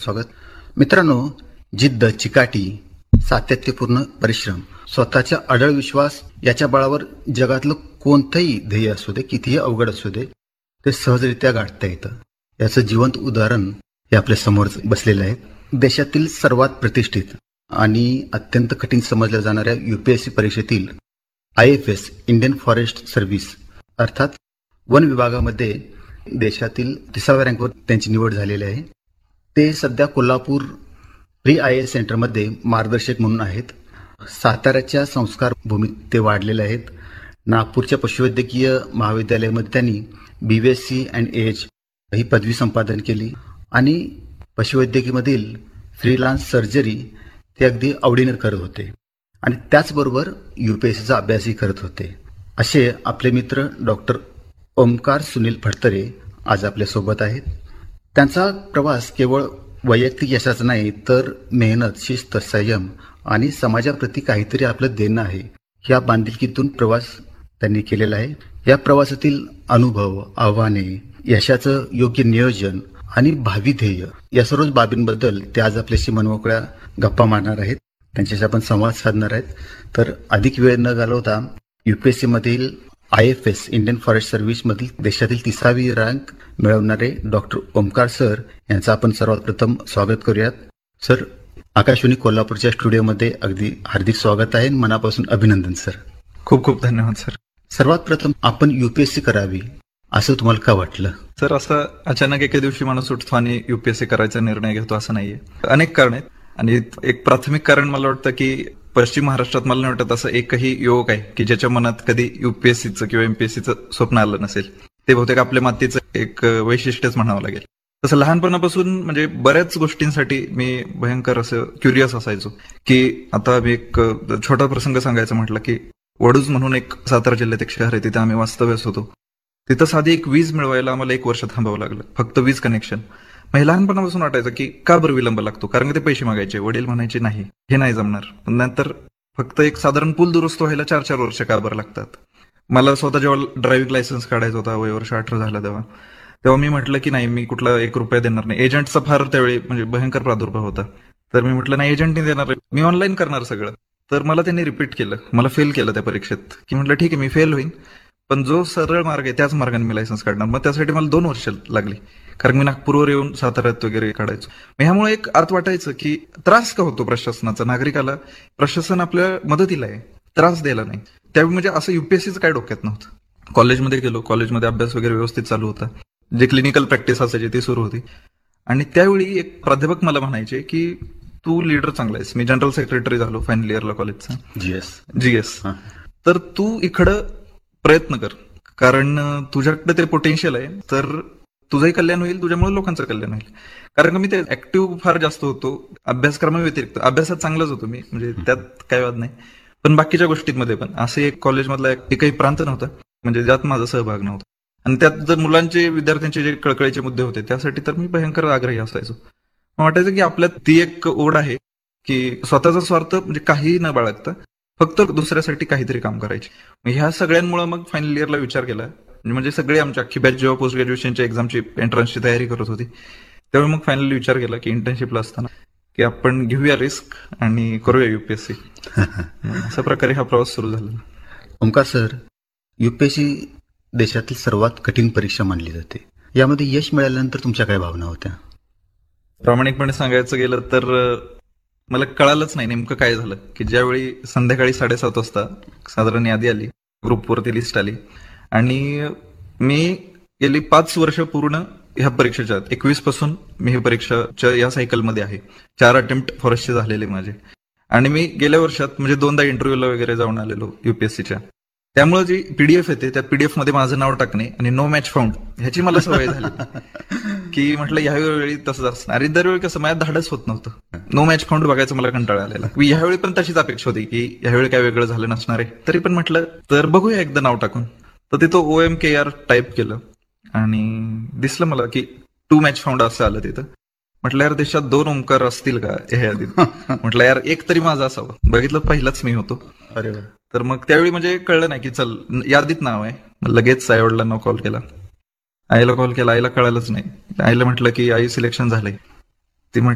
स्वागत. मित्रांनो, जिद्द, चिकाटी, सातत्यपूर्ण परिश्रम, स्वतःचा अढळ विश्वास याच्या बळावर जगातलं कोणतंही ध्येय असू दे, कितीही अवघड असू दे, ते सहजरित्या गाठता येतं. याचं जिवंत उदाहरण हे आपल्या समोर बसलेलं आहे. देशातील सर्वात प्रतिष्ठित आणि अत्यंत कठीण समजल्या जाणाऱ्या UPSC परीक्षेतील IFS इंडियन फॉरेस्ट सर्व्हिस अर्थात वन विभागामध्ये देशातील 30व्या रँकवर त्यांची निवड झालेली आहे. ते सध्या कोल्हापूर प्री IAS सेंटरमध्ये मार्गदर्शक म्हणून आहेत. साताऱ्याच्या संस्कार भूमीत ते वाढलेले आहेत. नागपूरच्या पशुवैद्यकीय महाविद्यालयामध्ये त्यांनी BVSC अँड AH ही पदवी संपादन केली आणि पशुवैद्यकीमधील फ्रीलान्स सर्जरी ते अगदी आवडीने करत होते आणि त्याचबरोबर UPSCचा अभ्यासही करत होते. असे आपले मित्र डॉक्टर ओमकार सुनील फडतरे आज आपल्यासोबत आहेत. त्यांचा प्रवास केवळ वैयक्तिक यशाचा नाही, तर मेहनत, शिस्त, संयम आणि समाजाप्रती काहीतरी आपलं देणं आहे, या बांधिलकीतून प्रवास त्यांनी केलेला आहे. या प्रवासातील अनुभव, आव्हाने, यशाचं योग्य नियोजन आणि भावी ध्येय या सर्व बाबींबद्दल ते आज आपल्याशी मनमोकळ्या गप्पा मारणार आहेत. त्यांच्याशी आपण संवाद साधणार आहेत. तर अधिक वेळ न घालवता UPSC मधील IFS इंडियन फॉरेस्ट सर्व्हिस मधील देशातील 30वी रँक मिळवणारे डॉक्टर ओमकार सर यांचं आपण सर्वात प्रथम स्वागत करूयात. सर, आकाशवाणी कोल्हापूरच्या स्टुडिओमध्ये अगदी हार्दिक स्वागत आहे. मनापासून अभिनंदन सर. खूप खूप धन्यवाद सर. सर्वात प्रथम आपण UPSC करावी असं तुम्हाला का वाटलं? सर, असं अचानक एके दिवशी माणूस उठतो आणि UPSC करायचा निर्णय घेतो असं नाहीये. अनेक कारण आहेत आणि एक प्राथमिक कारण मला वाटतं की पश्चिम महाराष्ट्रात मला नाही वाटत असं एकही युवक आहे की ज्याच्या मनात कधी UPSCचं किंवा MPSCचं स्वप्न आलं नसेल. ते बहुतेक आपल्या मातीचं एक वैशिष्ट्यच म्हणावं लागेल. तसं लहानपणापासून म्हणजे बऱ्याच गोष्टींसाठी मी भयंकर असं क्युरियस असायचो की आता मी एक छोटा प्रसंग सांगायचा म्हटलं की वडूज म्हणून एक सातारा जिल्ह्यात एक शहर आहे, तिथे आम्ही वास्तव्यास होतो. तिथं साधी एक वीज मिळवायला आम्हाला 1 वर्ष थांबावं लागलं, फक्त वीज कनेक्शन. मग लहानपणापासून वाटायचं की का बरं विलंब लागतो, कारण ते पैसे मागायचे. वडील म्हणायचे नाही, हे नाही जमणार. नंतर फक्त एक साधारण पूल दुरुस्त व्हायला 4-4 वर्ष का बरं लागतात. मला स्वतः जेव्हा ड्रायव्हिंग लायसन्स काढायचा होता, वय वर्ष 18 झालं तेव्हा मी म्हटलं की नाही, मी कुठला 1 रुपया देणार नाही. एजंटचा फार त्यावेळी म्हणजे भयंकर प्रादुर्भाव होता. तर मी म्हटलं नाही, एजंटने देणार, मी ऑनलाईन करणार सगळं. तर मला त्यांनी रिपीट केलं, मला फेल केलं त्या परीक्षेत. की म्हटलं ठीक आहे, मी फेल होईन, पण जो सरळ मार्ग आहे त्याच मार्गाने मी लायसन्स काढणार. मग त्यासाठी मला 2 वर्ष लागली, कारण मी नागपूरवर येऊन साताऱ्यात वगैरे काढायचो. ह्यामुळे एक अर्थ वाटायचं की त्रास का होतो प्रशासनाचा नागरिकाला. प्रशासन आपल्या मदतीला आहे, त्रास द्यायला नाही. त्यावेळी म्हणजे असं UPSCचं काय डोक्यात नव्हतं. कॉलेजमध्ये गेलो, कॉलेजमध्ये अभ्यास वगैरे व्यवस्थित चालू होता. जे क्लिनिकल प्रॅक्टिस असायची ती सुरू होती. आणि त्यावेळी एक प्राध्यापक मला म्हणायचे की तू लीडर चांगला आहेस. मी जनरल सेक्रेटरी झालो फायनल इयरला कॉलेजचा, GS. तर तू इकडं प्रयत्न कर, कारण तुझ्याकडे ते पोटेन्शियल आहे, तर तुझंही कल्याण होईल, तुझ्यामुळे लोकांचं कल्याण होईल. कारण का मी ते ऍक्टिव्ह फार जास्त होतो अभ्यासक्रमाव्यतिरिक्त. अभ्यासात चांगलाच होतो मी, म्हणजे त्यात काय वाद नाही, पण बाकीच्या गोष्टींमध्ये पण. असे एक कॉलेजमधला एकही प्रांत नव्हता म्हणजे ज्यात माझा सहभाग नव्हता. आणि त्यात जर मुलांचे, विद्यार्थ्यांचे जे कळकळीचे मुद्दे होते त्यासाठी तर मी भयंकर आग्रही असायचो. वाटायचं की आपल्यात ती एक ओढ आहे की स्वतःचा स्वार्थ म्हणजे काही न बाळगता फक्त दुसऱ्यासाठी काहीतरी काम करायचे. ह्या सगळ्यांमुळे मग फायनल इयरला विचार केला. म्हणजे सगळे आमच्या अख्खी बॅच जेव्हा पोस्ट ग्रॅज्युएशनच्या एक्झामची एंट्रन्सची तयारी करत होती, त्यावेळी मग फायनली विचार केला की इंटर्नशिपला असताना की आपण घेऊया रिस्क आणि करूया UPSC. अशा प्रकारे हा प्रवास सुरू झाला. ओमकार सर, UPSC देशातील सर्वात कठीण परीक्षा मानली जाते. यामध्ये यश मिळाल्यानंतर तुमच्या काय भावना होत्या? प्रामाणिकपणे सांगायचं गेलं तर मला कळालंच नाही नेमकं काय झालं. की ज्यावेळी संध्याकाळी 7:30 वाजता साधारण यादी आली, ग्रुपवरती लिस्ट आली, आणि मी गेली 5 वर्ष पूर्ण ह्या परीक्षेच्या 21 पासून मी ही परीक्षाच्या या सायकलमध्ये आहे. 4 अटेम्प्ट फॉरेस्टचे झालेले माझे. आणि मी गेल्या वर्षात म्हणजे 2दा इंटरव्ह्यूला वगैरे जाऊन आलेलो UPSCच्या. त्यामुळे जी PDF येते त्या PDF मध्ये माझं नाव टाकणे आणि नो मॅच फाउंड ह्याची मला सवय झाली. की म्हटलं ह्यावेळी तसंच असणार. आणि दरवेळी कसं माझ्या धाडच होत नव्हतं, नो मॅच फाउंड बघायचं मला कंटाळा आलेला. ह्यावेळी पण तशीच अपेक्षा होती की ह्यावेळी काय वेगळं झालं नसणार आहे. तरी पण म्हटलं तर बघूया एकदा नाव टाकून. तर तिथं OMKR टाईप केलं आणि दिसलं मला की 2 मॅच फाउंड असं आलं तिथं. म्हटलं यार, देशात 2 ओमकार असतील का ह्या यादीत? म्हटलं यार, एक तरी माझा असावं. बघितलं पहिलाच मी होतो. अरे, तर मग त्यावेळी म्हणजे कळलं नाही की चल यादीत नाव आहे. लगेच आई वडिलांना कॉल केला, आईला कॉल केला, आईला कळालंच नाही. आईला म्हटलं की आई सिलेक्शन झालंय.